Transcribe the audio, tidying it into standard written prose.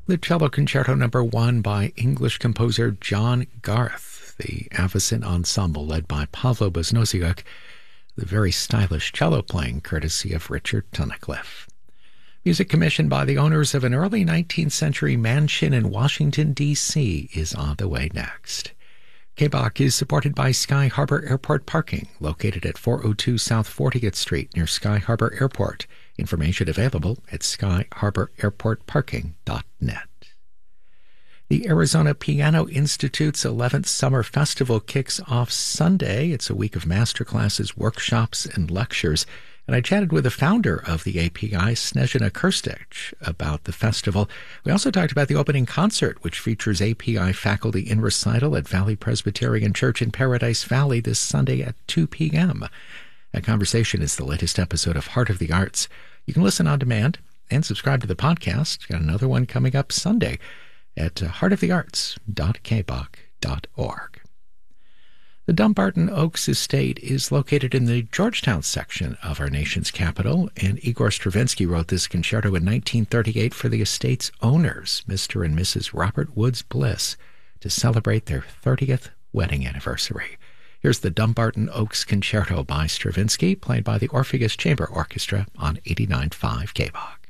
The Cello Concerto No. 1 by English composer John Garth, the Avicen Ensemble led by Pavlo Bosnosiuk, the very stylish cello playing courtesy of Richard Tunnicliffe. Music commissioned by the owners of an early 19th century mansion in Washington, D.C. is on the way next. KBOC is supported by Sky Harbor Airport Parking, located at 402 South 40th Street near Sky Harbor Airport. Information available at skyharbораirportparking.net. The Arizona Piano Institute's 11th Summer Festival kicks off Sunday. It's a week of masterclasses, workshops, and lectures. And I chatted with the founder of the API, Snezhina Krstić, about the festival. We also talked about the opening concert, which features API faculty in recital at Valley Presbyterian Church in Paradise Valley this Sunday at 2 p.m. That conversation is the latest episode of Heart of the Arts. You can listen on demand and subscribe to the podcast. Got another one coming up Sunday at heartofthearts.kboc.org. The Dumbarton Oaks Estate is located in the Georgetown section of our nation's capital, and Igor Stravinsky wrote this concerto in 1938 for the estate's owners, Mr. and Mrs. Robert Woods Bliss, to celebrate their 30th wedding anniversary. Here's the Dumbarton Oaks Concerto by Stravinsky, played by the Orpheus Chamber Orchestra on 89.5 KBOC.